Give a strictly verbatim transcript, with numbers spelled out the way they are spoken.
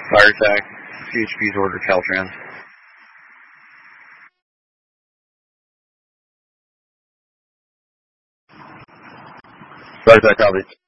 Fire attack. C H P's order Caltrans. Fire attack, copy.